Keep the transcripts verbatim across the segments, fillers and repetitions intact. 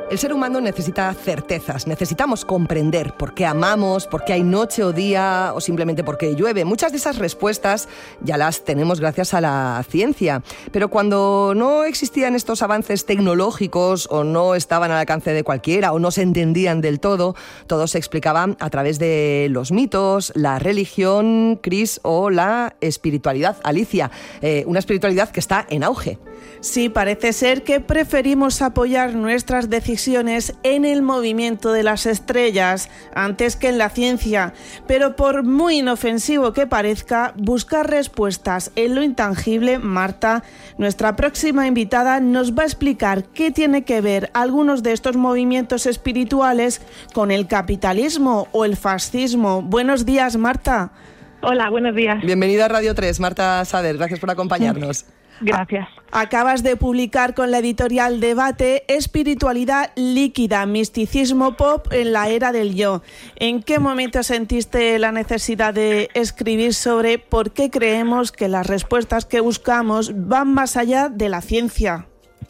El ser humano necesita certezas, necesitamos comprender por qué amamos, por qué hay noche o día o simplemente por qué llueve. Muchas de esas respuestas ya las tenemos gracias a la ciencia, pero cuando no existían estos avances tecnológicos o no estaban al alcance de cualquiera o no se entendían del todo, todo se explicaba a través de los mitos, la religión, Cris, o la espiritualidad. Alicia, eh, una espiritualidad que está en auge. Sí, parece ser que preferimos apoyar nuestras decisiones en el movimiento de las estrellas antes que en la ciencia, pero por muy inofensivo que parezca, buscar respuestas en lo intangible, Marta, nuestra próxima invitada, nos va a explicar qué tiene que ver algunos de estos movimientos espirituales con el capitalismo o el fascismo. Buenos días, Marta. Hola, buenos días. Bienvenida a Radio tres, Marta Sader, gracias por acompañarnos. Gracias. Acabas de publicar con la editorial Debate Espiritualidad líquida, misticismo pop en la era del yo. ¿En qué momento sentiste la necesidad de escribir sobre por qué creemos que las respuestas que buscamos van más allá de la ciencia?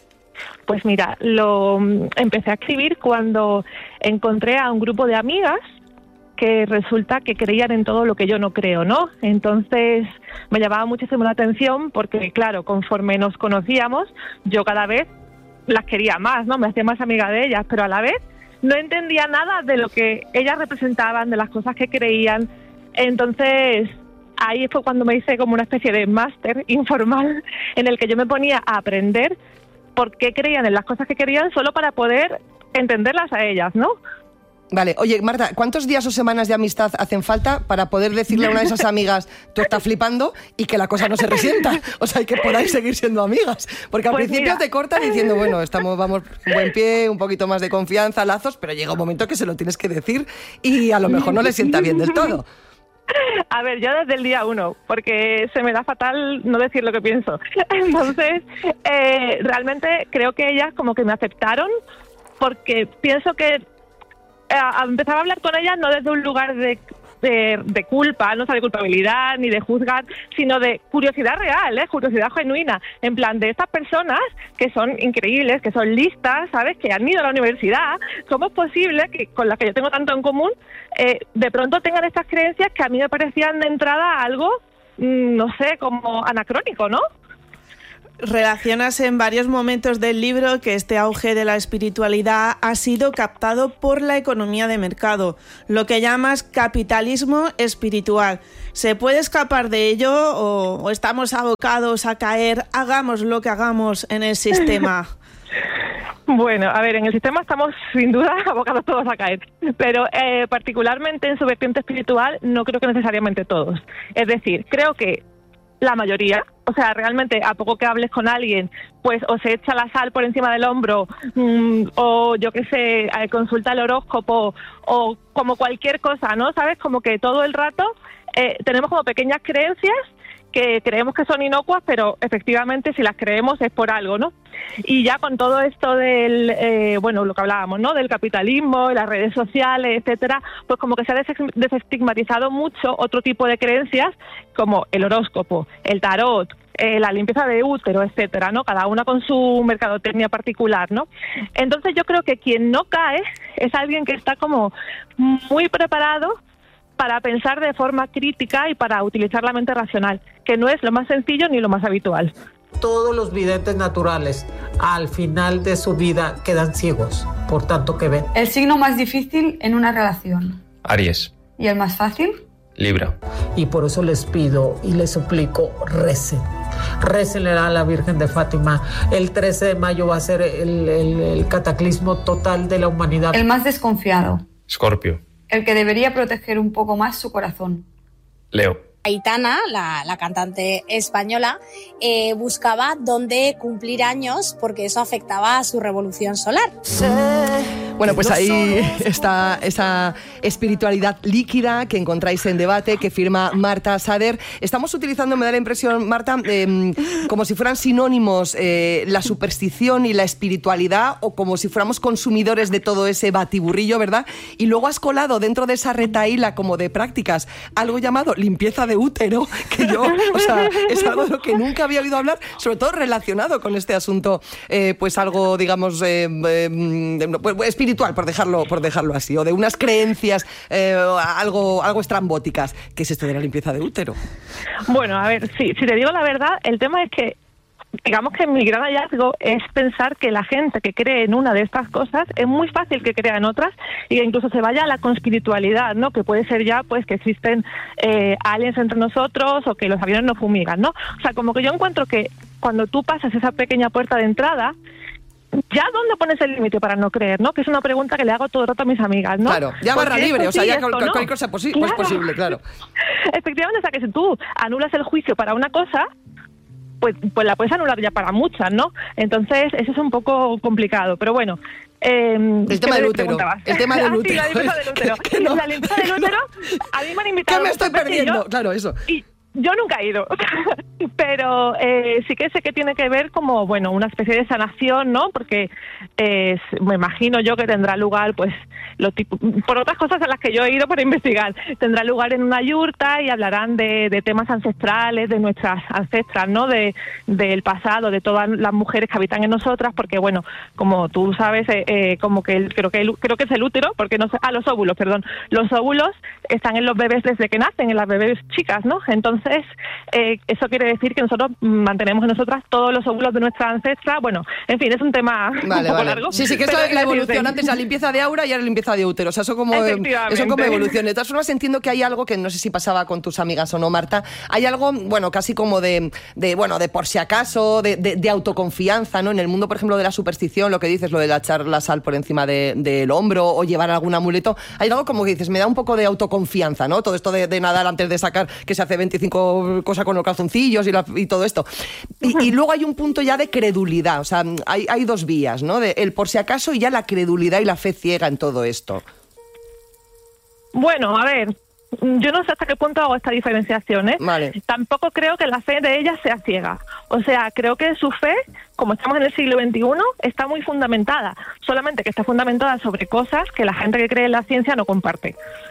Pues mira, lo empecé a escribir cuando encontré a un grupo de amigas que resulta que creían en todo lo que yo no creo, ¿no? Entonces me llamaba muchísimo la atención porque, claro, conforme nos conocíamos, yo cada vez las quería más, ¿no? Me hacía más amiga de ellas, pero a la vez no entendía nada de lo que ellas representaban, de las cosas que creían. Entonces ahí fue cuando me hice como una especie de máster informal en el que yo me ponía a aprender por qué creían en las cosas que querían solo para poder entenderlas a ellas, ¿no? Vale, oye, Marta, ¿cuántos días o semanas de amistad hacen falta para poder decirle a una de esas amigas tú estás flipando y que la cosa no se resienta? O sea, y que podáis seguir siendo amigas. Porque al pues principio mira. te cortan diciendo, bueno, estamos, vamos en buen pie, un poquito más de confianza, lazos, pero llega un momento que se lo tienes que decir y a lo mejor no le sienta bien del todo. A ver, yo desde el día uno, porque se me da fatal no decir lo que pienso. Entonces, eh, realmente creo que ellas como que me aceptaron porque pienso que empezaba a hablar con ellas no desde un lugar de, de, de culpa, no o sea, de culpabilidad ni de juzgar, sino de curiosidad real, ¿eh? Curiosidad genuina, en plan de estas personas que son increíbles, que son listas, ¿sabes? Que han ido a la universidad. ¿Cómo es posible que con las que yo tengo tanto en común eh, de pronto tengan estas creencias que a mí me parecían de entrada algo, mmm, no sé, como anacrónico, ¿no? Relacionas en varios momentos del libro que este auge de la espiritualidad ha sido captado por la economía de mercado, lo que llamas capitalismo espiritual. ¿Se puede escapar de ello o, o estamos abocados a caer, hagamos lo que hagamos en el sistema? Bueno, a ver, en el sistema estamos sin duda abocados todos a caer, pero eh, particularmente en su vertiente espiritual no creo que necesariamente todos. Es decir, creo que la mayoría, o sea, realmente a poco que hables con alguien, pues o se echa la sal por encima del hombro, mmm, o yo qué sé, eh, consulta el horóscopo, o como cualquier cosa, ¿no? ¿Sabes? Como que todo el rato eh, tenemos como pequeñas creencias que creemos que son inocuas, pero efectivamente si las creemos es por algo, ¿no? Y ya con todo esto del, eh, bueno, lo que hablábamos, ¿no? Del capitalismo, las redes sociales, etcétera, pues como que se ha desestigmatizado mucho otro tipo de creencias como el horóscopo, el tarot, eh, la limpieza de útero, etcétera, ¿no? Cada una con su mercadotecnia particular, ¿no? Entonces yo creo que quien no cae es alguien que está como muy preparado para pensar de forma crítica y para utilizar la mente racional, que no es lo más sencillo ni lo más habitual. Todos los videntes naturales al final de su vida quedan ciegos, por tanto que ven. El signo más difícil en una relación. Aries. ¿Y el más fácil? Libra. Y por eso les pido y les suplico, recen. Récenle a la Virgen de Fátima. El trece de mayo va a ser el, el, el cataclismo total de la humanidad. El más desconfiado. Escorpio. El que debería proteger un poco más su corazón. Leo. Aitana, la, la cantante española, eh, buscaba dónde cumplir años porque eso afectaba a su revolución solar. Sé Bueno, pues ahí está esa espiritualidad líquida que encontráis en Debate, que firma Marta Sader. Estamos utilizando, me da la impresión, Marta, eh, como si fueran sinónimos eh, la superstición y la espiritualidad, o como si fuéramos consumidores de todo ese batiburrillo, ¿verdad? Y luego has colado dentro de esa retahíla como de prácticas algo llamado limpieza de útero, que yo, o sea, es algo de lo que nunca había oído hablar, sobre todo relacionado con este asunto, eh, pues algo, digamos, eh, eh, pues, espiritual, por dejarlo, por dejarlo así, o de unas creencias eh, algo, algo estrambóticas. ¿Qué es esto de la limpieza de útero? Bueno, a ver, sí, si te digo la verdad, el tema es que digamos que mi gran hallazgo es pensar que la gente que cree en una de estas cosas es muy fácil que crea en otras y que incluso se vaya a la conspiritualidad, ¿no? Que puede ser ya pues que existen eh, aliens entre nosotros o que los aviones nos fumigan, ¿no? O sea, como que yo encuentro que cuando tú pasas esa pequeña puerta de entrada, ¿ya dónde pones el límite para no creer, no? Que es una pregunta que le hago todo el rato a mis amigas, ¿no? Claro, ya barra libre, o sea, ya cualquier no? cosa posi- claro. es posible, claro. Efectivamente, o sea, que si tú anulas el juicio para una cosa, pues, pues la puedes anular ya para muchas, ¿no? Entonces, eso es un poco complicado, pero bueno. Eh, el tema del útero. El tema del útero. Ah, sí, la limpieza del útero. Que, que no, la limpieza del útero, a mí me han invitado. ¿Qué me estoy perdiendo? Yo, claro, eso. Y yo nunca he ido, pero eh, sí que sé que tiene que ver como, bueno, una especie de sanación, ¿no? Porque eh, me imagino yo que tendrá lugar, pues, lo tipo, por otras cosas a las que yo he ido para investigar, tendrá lugar en una yurta y hablarán de, de temas ancestrales, de nuestras ancestras, ¿no? De del pasado, de todas las mujeres que habitan en nosotras, porque, bueno, como tú sabes, eh, eh, como que el, creo que el, creo que es el útero, porque no sé, ah, los óvulos, perdón, los óvulos están en los bebés desde que nacen, en las bebés chicas, ¿no? Entonces, eh, eso quiere decir que nosotros mantenemos en nosotras todos los óvulos de nuestra ancestra. Bueno, en fin, es un tema vale, un poco vale. largo. Sí, sí, que esto es la evolución. Antes la limpieza de aura y ahora la limpieza de útero. O sea, eso como, eso como evolución. De todas formas, entiendo que hay algo que no sé si pasaba con tus amigas o no, Marta. Hay algo, bueno, casi como de, de bueno, de por si acaso, de, de, de autoconfianza, ¿no? En el mundo, por ejemplo, de la superstición, lo que dices, lo de la echar la sal por encima de, del hombro o llevar algún amuleto, hay algo como que dices, me da un poco de autoconfianza, ¿no? Todo esto de, de nadar antes de sacar, que se hace veinticinco cosas con los calzoncillos y, la, y todo esto. Y, y luego hay un punto ya de credulidad, o sea, hay, hay dos vías, ¿no? De el por si acaso y ya la credulidad y la fe ciega en todo esto. Bueno, a ver, yo no sé hasta qué punto hago esta diferenciación, ¿eh? Vale. Tampoco creo que la fe de ella sea ciega. O sea, creo que su fe, como estamos en el siglo veintiuno, está muy fundamentada. Solamente que está fundamentada sobre cosas que la gente que cree en la ciencia no comparte.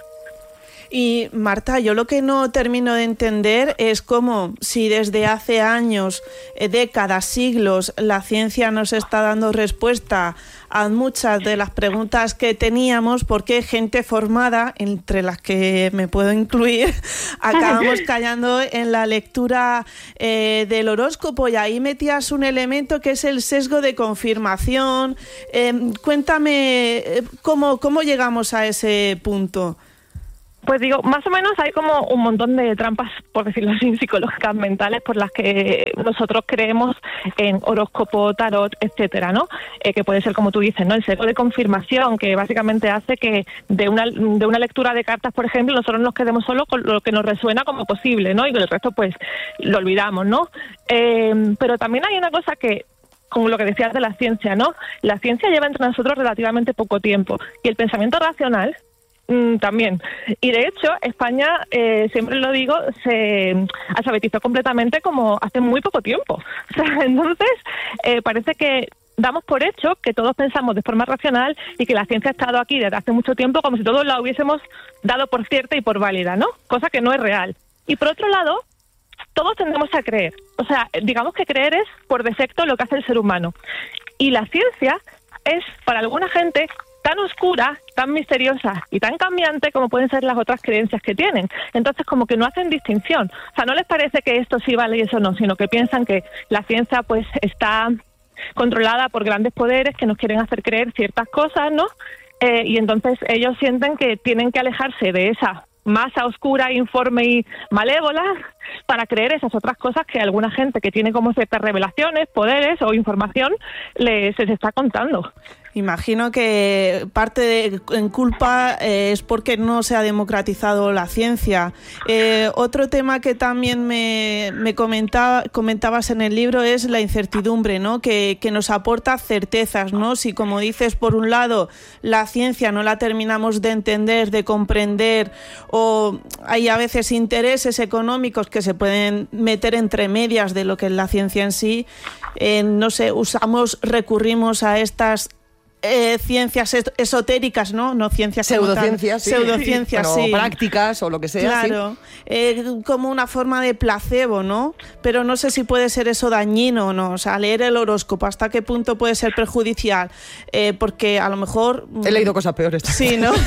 Y Marta, yo lo que no termino de entender es cómo, si desde hace años, eh, décadas, siglos, la ciencia nos está dando respuesta a muchas de las preguntas que teníamos, por qué gente formada, entre las que me puedo incluir, acabamos callando en la lectura eh, del horóscopo, y ahí metías un elemento que es el sesgo de confirmación. Eh, cuéntame eh, cómo, cómo llegamos a ese punto. Pues digo, más o menos hay como un montón de trampas, por decirlo así, psicológicas, mentales, por las que nosotros creemos en horóscopo, tarot, etcétera, ¿no? Eh, que puede ser, como tú dices, ¿no? El sesgo de confirmación, que básicamente hace que de una de una lectura de cartas, por ejemplo, nosotros nos quedemos solo con lo que nos resuena como posible, ¿no? Y con el resto, pues, lo olvidamos, ¿no? Eh, pero también hay una cosa que, como lo que decías de la ciencia, ¿no? La ciencia lleva entre nosotros relativamente poco tiempo, y el pensamiento racional Mm, también. Y de hecho, España, eh, siempre lo digo, se alfabetizó completamente como hace muy poco tiempo. O sea, entonces, eh, parece que damos por hecho que todos pensamos de forma racional y que la ciencia ha estado aquí desde hace mucho tiempo como si todos la hubiésemos dado por cierta y por válida, ¿no? Cosa que no es real. Y por otro lado, todos tendemos a creer. O sea, digamos que creer es por defecto lo que hace el ser humano. Y la ciencia es, para alguna gente, tan oscura, tan misteriosa y tan cambiante como pueden ser las otras creencias que tienen. Entonces, como que no hacen distinción. O sea, no les parece que esto sí vale y eso no, sino que piensan que la ciencia pues está controlada por grandes poderes que nos quieren hacer creer ciertas cosas, ¿no? Eh, y entonces ellos sienten que tienen que alejarse de esa masa oscura, informe y malévola para creer esas otras cosas que alguna gente que tiene como ciertas revelaciones, poderes o información les, les está contando. Imagino que parte de, en culpa eh, es porque no se ha democratizado la ciencia. Eh, otro tema que también me, me comentaba, comentabas en el libro es la incertidumbre, ¿no? Que, que nos aporta certezas, ¿no? Si, como dices, por un lado la ciencia no la terminamos de entender, de comprender, o hay a veces intereses económicos que se pueden meter entre medias de lo que es la ciencia en sí, eh, no sé, usamos, recurrimos a estas Eh, ciencias esotéricas, ¿no? No ciencias pseudociencias, sí. Pseudociencias, bueno, sí. prácticas o lo que sea. Claro, sí. eh, como una forma de placebo, ¿no? Pero no sé si puede ser eso dañino o no. O sea, leer el horóscopo, ¿hasta qué punto puede ser perjudicial? Eh, porque a lo mejor... He leído cosas peores. Sí, ¿no?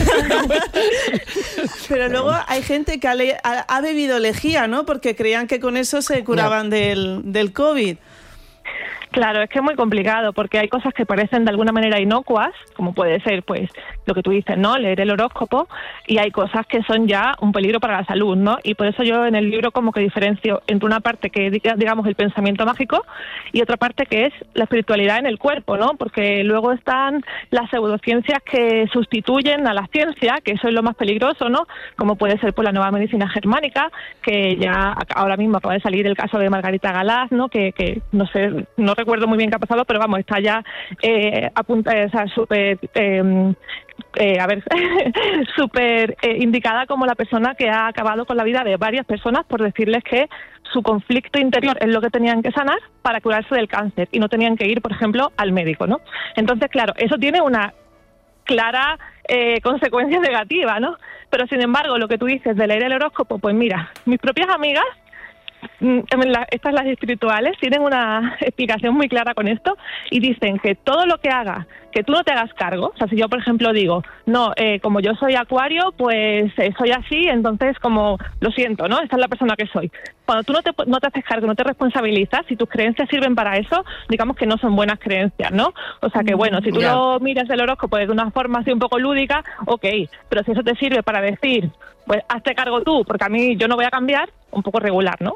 Pero luego hay gente que ha, le- ha, ha bebido lejía, ¿no? Porque creían que con eso se curaban no. del, del COVID. Claro, es que es muy complicado porque hay cosas que parecen de alguna manera inocuas, como puede ser pues lo que tú dices, ¿no? Leer el horóscopo, y hay cosas que son ya un peligro para la salud, ¿no? Y por eso yo en el libro como que diferencio entre una parte que digamos el pensamiento mágico y otra parte que es la espiritualidad en el cuerpo, ¿no? Porque luego están las pseudociencias que sustituyen a la ciencia, que eso es lo más peligroso, ¿no? Como puede ser pues la nueva medicina germánica, que ya ahora mismo acaba de salir el caso de Margarita Galaz, ¿no? Que, que no sé, no recuerdo muy bien qué ha pasado, pero vamos, está ya eh, a punta, o sea, súper, eh, eh, a ver, súper eh, indicada como la persona que ha acabado con la vida de varias personas por decirles que su conflicto interior es lo que tenían que sanar para curarse del cáncer y no tenían que ir, por ejemplo, al médico, ¿no? Entonces, claro, eso tiene una clara eh, consecuencia negativa, ¿no? Pero, sin embargo, lo que tú dices de leer el horóscopo, pues mira, mis propias amigas, estas las espirituales, tienen una explicación muy clara con esto y dicen que todo lo que haga, que tú no te hagas cargo, o sea, si yo por ejemplo digo, no, eh, como yo soy acuario, pues eh, soy así, entonces como, lo siento, ¿no? Esta es la persona que soy. Cuando tú no te, no te haces cargo, no te responsabilizas, si tus creencias sirven para eso, digamos que no son buenas creencias, ¿no? O sea que bueno, si tú yeah. lo miras el horóscopo de una forma así un poco lúdica, ok, pero si eso te sirve para decir, pues hazte cargo tú, porque a mí yo no voy a cambiar, un poco regular, ¿no?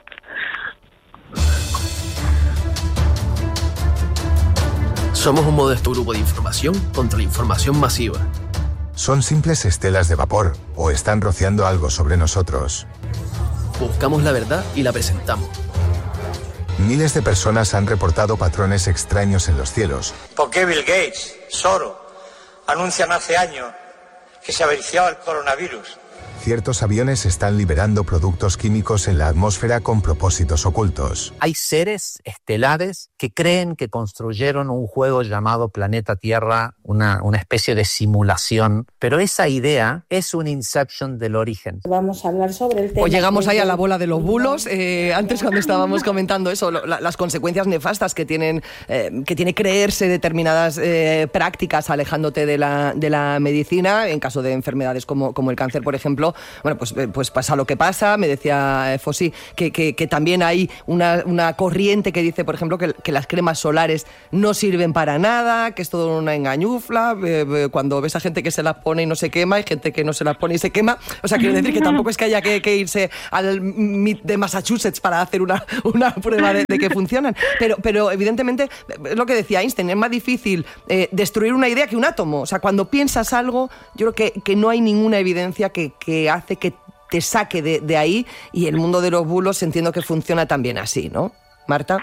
Somos un modesto grupo de información contra la información masiva. Son simples estelas de vapor o están rociando algo sobre nosotros. Buscamos la verdad y la presentamos. Miles de personas han reportado patrones extraños en los cielos. ¿Por qué Bill Gates, Soros, anuncian hace años que se avericiaba el coronavirus? Ciertos aviones están liberando productos químicos en la atmósfera con propósitos ocultos. Hay seres estelares que creen que construyeron un juego llamado Planeta Tierra, una, una especie de simulación, pero esa idea es un inception del origen. Vamos a hablar sobre el tema. Pues llegamos ahí a la bola de los bulos. Eh, antes cuando estábamos comentando eso, lo, la, las consecuencias nefastas que tienen, eh, que tiene creerse determinadas eh, prácticas alejándote de la, de la medicina, en caso de enfermedades como, como el cáncer, por ejemplo. Bueno, pues, pues pasa lo que pasa. Me decía eh, Fossi que, que, que también hay una, una corriente que dice, por ejemplo, que, que las cremas solares no sirven para nada, que es todo una engañufla. Eh, eh, cuando ves a gente que se las pone y no se quema, hay gente que no se las pone y se quema. O sea, quiero decir que tampoco es que haya que, que irse al M I T de Massachusetts para hacer una, una prueba de, de que funcionan. Pero, pero evidentemente, es lo que decía Einstein, es más difícil eh, destruir una idea que un átomo. O sea, cuando piensas algo, yo creo que, que no hay ninguna evidencia que, que hace que te saque de, de ahí, y el mundo de los bulos entiendo que funciona también así, ¿no? Marta.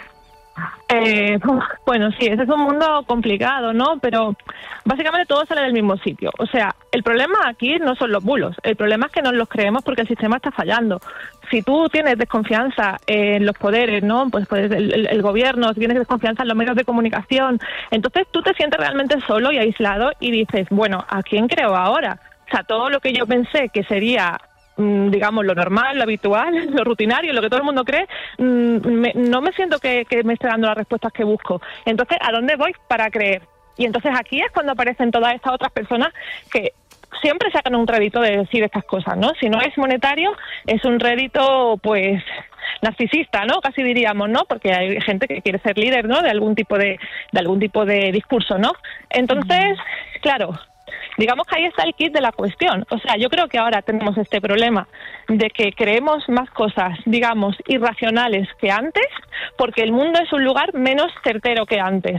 Eh, bueno, sí, ese es un mundo complicado, ¿no? Pero básicamente todo sale del mismo sitio. O sea, el problema aquí no son los bulos, el problema es que nos los creemos porque el sistema está fallando. Si tú tienes desconfianza en los poderes, ¿no? Pues, pues el, el, el gobierno, si tienes desconfianza en los medios de comunicación, entonces tú te sientes realmente solo y aislado y dices, bueno, ¿a quién creo ahora? O sea, todo lo que yo pensé que sería, digamos, lo normal, lo habitual, lo rutinario, lo que todo el mundo cree, me, no me siento que, que me esté dando las respuestas que busco. Entonces, ¿a dónde voy para creer? Y entonces aquí es cuando aparecen todas estas otras personas que siempre sacan un rédito de decir estas cosas, ¿no? Si no es monetario, es un rédito, pues, narcisista, ¿no? Casi diríamos, ¿no? Porque hay gente que quiere ser líder, ¿no? De algún tipo de, de algún tipo de discurso, ¿no? Entonces, claro, digamos que ahí está el kit de la cuestión. O sea, yo creo que ahora tenemos este problema de que creemos más cosas, digamos, irracionales que antes, porque el mundo es un lugar menos certero que antes.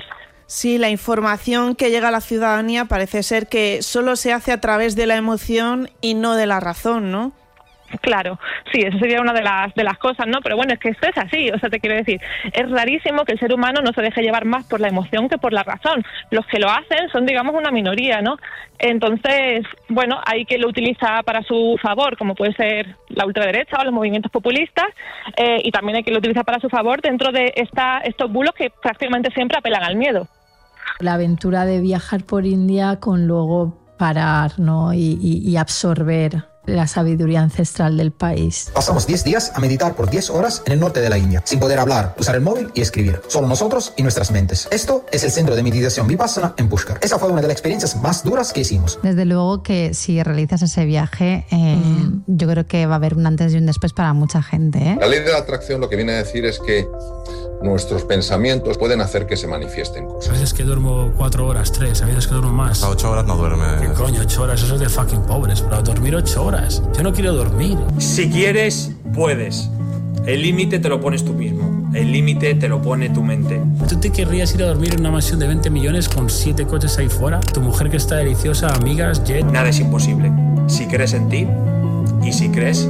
Sí, la información que llega a la ciudadanía parece ser que solo se hace a través de la emoción y no de la razón, ¿no? Claro, sí, eso sería una de las de las cosas, ¿no? Pero bueno, es que esto es así, o sea, te quiero decir, es rarísimo que el ser humano no se deje llevar más por la emoción que por la razón. Los que lo hacen son, digamos, una minoría, ¿no? Entonces, bueno, hay quien lo utiliza para su favor, como puede ser la ultraderecha o los movimientos populistas, eh, y también hay quien lo utiliza para su favor dentro de esta, estos bulos que prácticamente siempre apelan al miedo. La aventura de viajar por India con luego parar, ¿no? y, y, y absorber la sabiduría ancestral del país. Pasamos diez días a meditar por diez horas en el norte de la India, sin poder hablar, usar el móvil y escribir. Solo nosotros y nuestras mentes. Esto es el centro de meditación Vipassana en Pushkar. Esa fue una de las experiencias más duras que hicimos. Desde luego que si realizas ese viaje, eh, mm. yo creo que va a haber un antes y un después para mucha gente, ¿eh? La ley de la atracción lo que viene a decir es que nuestros pensamientos pueden hacer que se manifiesten cosas. A veces que duermo cuatro horas, tres, a veces que duermo más. A ocho horas no duerme. ¿Qué coño, ocho horas? Eso es de fucking pobres, pero dormir ocho horas. Yo no quiero dormir. Si quieres, puedes. El límite te lo pones tú mismo. El límite te lo pone tu mente. ¿Tú te querrías ir a dormir en una mansión de veinte millones con siete coches ahí fuera? Tu mujer que está deliciosa, amigas, jet... Nada es imposible. Si crees en ti y si crees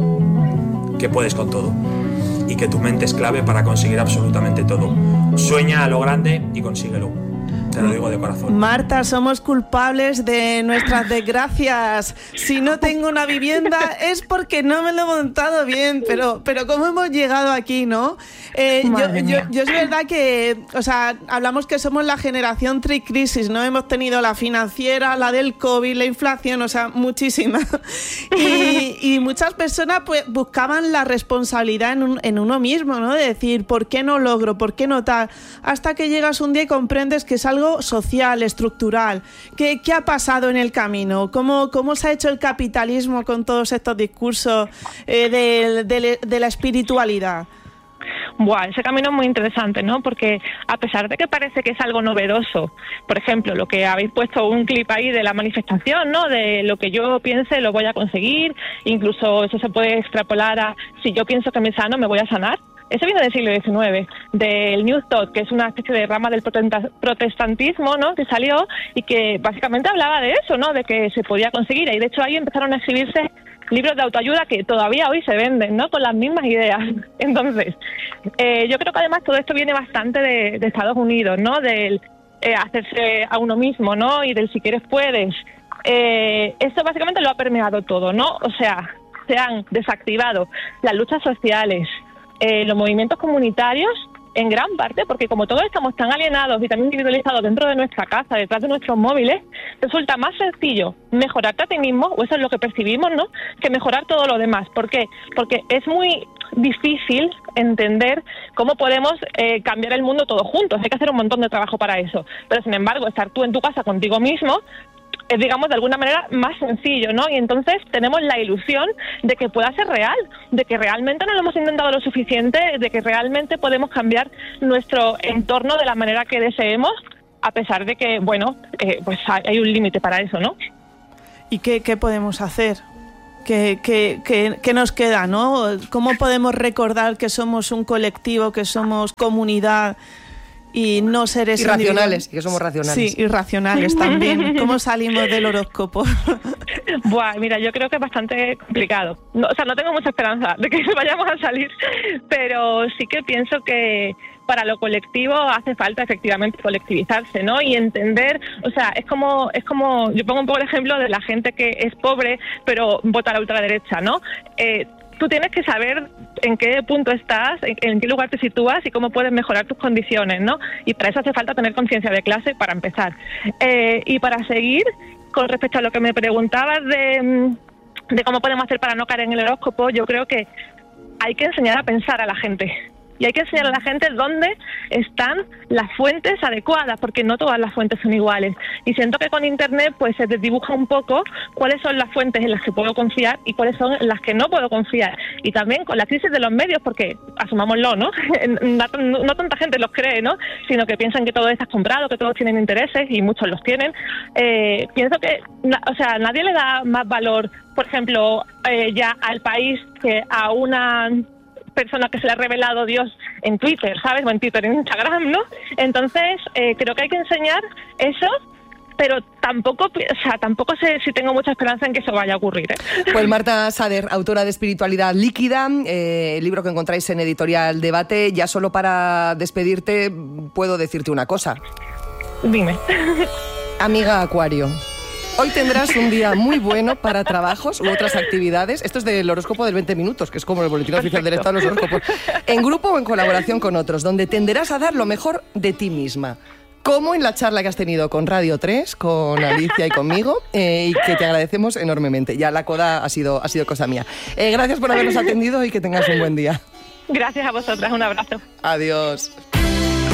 que puedes con todo. Y que tu mente es clave para conseguir absolutamente todo. Sueña a lo grande y consíguelo. Te lo digo de corazón. Marta, somos culpables de nuestras desgracias. Si no tengo una vivienda es porque no me lo he montado bien, pero, pero ¿cómo hemos llegado aquí, no? Eh, yo, yo, yo es verdad que, o sea, hablamos que somos la generación tricrisis, ¿no? Hemos tenido la financiera, la del COVID, la inflación, o sea, muchísimas. Y, y muchas personas pues buscaban la responsabilidad en, un, en uno mismo, ¿no? De decir, ¿por qué no logro? ¿Por qué no tal? Hasta que llegas un día y comprendes que es algo social, estructural. ¿Qué, qué ha pasado en el camino? ¿Cómo, cómo se ha hecho el capitalismo con todos estos discursos eh, de, de, de la espiritualidad? Buah, ese camino es muy interesante, ¿no? Porque a pesar de que parece que es algo novedoso, por ejemplo, lo que habéis puesto un clip ahí de la manifestación, ¿no? De lo que yo piense lo voy a conseguir, incluso eso se puede extrapolar a si yo pienso que me sano, me voy a sanar. Eso viene del siglo diecinueve, del New Thought, que es una especie de rama del protestantismo, ¿no? Que salió y que básicamente hablaba de eso, ¿no? De que se podía conseguir. Y de hecho ahí empezaron a escribirse libros de autoayuda que todavía hoy se venden, ¿no? Con las mismas ideas. Entonces, eh, yo creo que además todo esto viene bastante de, de Estados Unidos, ¿no? Del eh, hacerse a uno mismo, ¿no? Y del si quieres puedes. Eh, esto básicamente lo ha permeado todo, ¿no? O sea, se han desactivado las luchas sociales, eh, los movimientos comunitarios, en gran parte, porque como todos estamos tan alienados y tan individualizados dentro de nuestra casa, detrás de nuestros móviles, resulta más sencillo mejorarte a ti mismo, o eso es lo que percibimos, ¿no?, que mejorar todo lo demás. ¿Por qué? Porque es muy difícil entender cómo podemos eh, cambiar el mundo todos juntos. Hay que hacer un montón de trabajo para eso. Pero, sin embargo, estar tú en tu casa contigo mismo es, digamos, de alguna manera más sencillo, ¿no? Y entonces tenemos la ilusión de que pueda ser real, de que realmente no lo hemos intentado lo suficiente, de que realmente podemos cambiar nuestro entorno de la manera que deseemos, a pesar de que, bueno, eh, pues hay un límite para eso, ¿no? ¿Y qué, qué podemos hacer? ¿Qué, qué, qué, ¿Qué nos queda, no? ¿Cómo podemos recordar que somos un colectivo, que somos comunidad y no seres irracionales, y que somos racionales? Sí, irracionales también. ¿Cómo salimos del horóscopo? Buah, mira, yo creo que es bastante complicado. No, o sea, no tengo mucha esperanza de que vayamos a salir, pero sí que pienso que para lo colectivo hace falta efectivamente colectivizarse, ¿no? Y entender, o sea, es como, es como, yo pongo un poco el ejemplo de la gente que es pobre, pero vota a la ultraderecha, ¿no? Eh, Tú tienes que saber en qué punto estás, en, en qué lugar te sitúas y cómo puedes mejorar tus condiciones, ¿no? Y para eso hace falta tener conciencia de clase para empezar. Eh, y para seguir, con respecto a lo que me preguntabas de, de cómo podemos hacer para no caer en el horóscopo, yo creo que hay que enseñar a pensar a la gente. Y hay que enseñar a la gente dónde están las fuentes adecuadas, porque no todas las fuentes son iguales. Y siento que con Internet pues se desdibuja un poco cuáles son las fuentes en las que puedo confiar y cuáles son en las que no puedo confiar. Y también con la crisis de los medios, porque asumámoslo, ¿no? No, no, no tanta gente los cree, ¿no? Sino que piensan que todo está comprado, que todos tienen intereses y muchos los tienen. Eh, pienso que, o sea, nadie le da más valor, por ejemplo, eh, ya al país que a una persona que se le ha revelado Dios en Twitter, ¿sabes? O en Twitter, en Instagram, ¿no? Entonces, eh, creo que hay que enseñar eso, pero tampoco, o sea, tampoco sé si tengo mucha esperanza en que eso vaya a ocurrir, ¿eh? Pues Marta Sader, autora de Espiritualidad Líquida, eh, libro que encontráis en Editorial Debate. Ya solo para despedirte, puedo decirte una cosa. Dime. Amiga Acuario, hoy tendrás un día muy bueno para trabajos u otras actividades. Esto es del horóscopo del veinte minutos, que es como el boletín oficial del Estado de los horóscopos. En grupo o en colaboración con otros, donde tenderás a dar lo mejor de ti misma. Como en la charla que has tenido con Radio tres, con Alicia y conmigo, eh, y que te agradecemos enormemente. Ya la coda ha sido, ha sido cosa mía. Eh, gracias por habernos atendido y que tengas un buen día. Gracias a vosotras, un abrazo. Adiós.